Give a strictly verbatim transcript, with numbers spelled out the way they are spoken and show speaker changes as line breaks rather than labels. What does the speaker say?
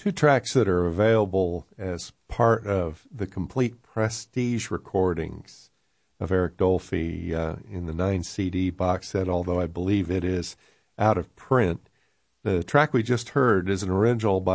Two tracks that are available as part of the complete Prestige recordings of Eric Dolphy uh, in the nine C D box set, although I believe it is out of print. The track we just heard is an original by